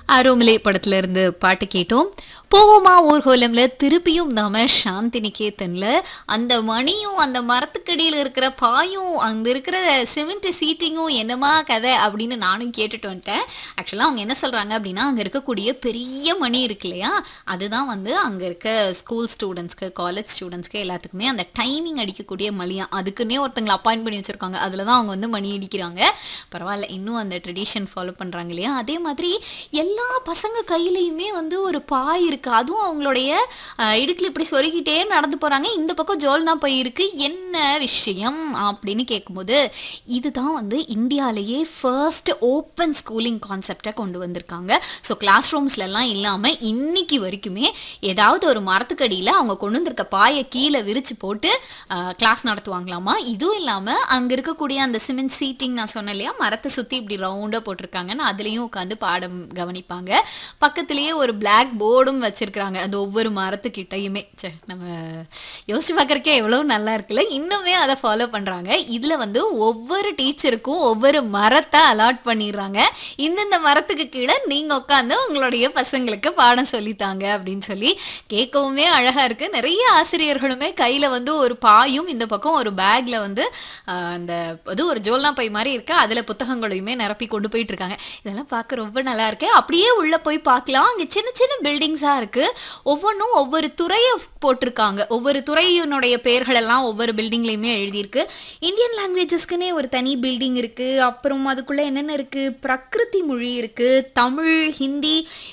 ஆரோமலே படத்துல இருந்து பாட்டு கேட்டோம். போவோமா ஊர்கோலம்ல திருப்பியும் நாம சாந்தி நிகேதன்ல அந்த மணியும் அந்த மரத்துக்கடியில் இருக்கிற பாயும் அங்க இருக்கிற சிமெண்ட் சீட்டிங்கும் என்னமா கதை அப்படின்னு நானும் கேட்டுட்டு வந்துட்டேன். ஆக்சுவலாக அவங்க என்ன சொல்றாங்க அப்படின்னா, அங்க இருக்கக்கூடிய பெரிய மணி இருக்கு இல்லையா, அதுதான் வந்து அங்க இருக்க ஸ்கூல் ஸ்டூடெண்ட்ஸ்க்கு காலேஜ் ஸ்டூடெண்ட்ஸ்க்கு எல்லாத்துக்குமே அந்த டைமிங் அடிக்கக்கூடிய மணியா, அதுக்குன்னே ஒருத்தங்களை அப்பாயிண்ட் பண்ணி வச்சிருக்காங்க. அதுல தான் அவங்க வந்து மணி அடிக்கிறாங்க. பரவாயில்ல, இன்னும் அந்த ட்ரெடிஷன் ஃபாலோ பண்றாங்க இல்லையா. அதே மாதிரி எல்லா பசங்க கையிலையுமே வந்து ஒரு பாய் இருக்கு. அதுவும் அவங்களுடைய இடுக்குல இப்படி சொருகிட்டே நடந்து போறாங்க. இந்த பக்கம் ஜோல்னா பை இருக்கு. என்ன விஷயம் அப்படின்னு கேட்கும்போது, இதுதான் வந்து இந்தியாலேயே ஃபர்ஸ்ட் ஓப்பன் ஸ்கூலிங் கான்செப்டை கொண்டு வந்திருக்காங்க. ஸோ கிளாஸ் ரூம்ஸ்லாம் இல்லாமல் இன்னைக்கு வரைக்குமே ஏதாவது ஒரு மரத்துக்கடியில் அவங்க கொண்டு வந்திருக்க பாயை கீழே விரிச்சு போட்டு கிளாஸ் நடத்துவாங்களாமா. இதுவும் இல்லாமல் அங்கே இருக்கக்கூடிய அந்த சிமெண்ட் சீட்டிங் நான் சொன்னேன் இல்லையா, மரத்தை சுற்றி இப்படி ரவுண்டாக போட்டிருக்காங்கன்னு அதுலேயும் உட்காந்து பாடம் கவனிப்பாங்க. பக்கத்துலேயே ஒரு பிளாக் போர்டும் வச்சிருக்கிறாங்க அந்த ஒவ்வொரு மரத்துக்கிட்டையுமே. நம்ம யோசிச்சு பார்க்கறக்கே எவ்வளோ நல்லா இருக்குல்ல. இன்னுமே அதை ஃபாலோ பண்ணுறாங்க. இதில் வந்து ஒவ்வொரு டீச்சருக்கும் ஒவ்வொரு மரத்தை அலாட் பண்ணிடுறாங்க. இந்தந்த மரத்துக்கு கீழே நீங்கள் உட்காந்து உங்களுடைய பசங்களுக்கு பாடம் சொல்லித்தாங்க அப்படின்னு சொல்லி. கேட்கவுமே அழகாக இருக்குது. நிறைய ஆசிரியர்களுமே கையில் வந்து ஒரு பாயும் இந்த பக்கம் ஒரு பேக்கில் வந்து அந்த அது ஒரு ஜோல்னா பை மாதிரி இருக்கு, அதில் புத்தகங்களையுமே நிரப்பி கொண்டு போயிட்டு இருக்காங்க. இதெல்லாம் பார்க்க ரொம்ப நல்லா இருக்கு. அப்படியே உள்ளே போய் பார்க்கலாம். அங்கே சின்ன சின்ன பில்டிங்ஸாக இருக்குது. ஒவ்வொன்றும் ஒவ்வொரு துறையை போட்டிருக்காங்க. ஒவ்வொரு துறையினுடைய பெயர்கள் எல்லாம் ஒவ்வொரு பில்டிங்லையுமே எழுதியிருக்கு. இந்தியன் லாங்குவேஜஸ்க்குன்னே ஒரு தனி பில்டிங் இருக்குது. அப்புறம் அதுக்குள்ளே என்னென்ன இருக்குது, பிரகிருதி மொழி இருக்குது, தமிழ், ஹிந்தி,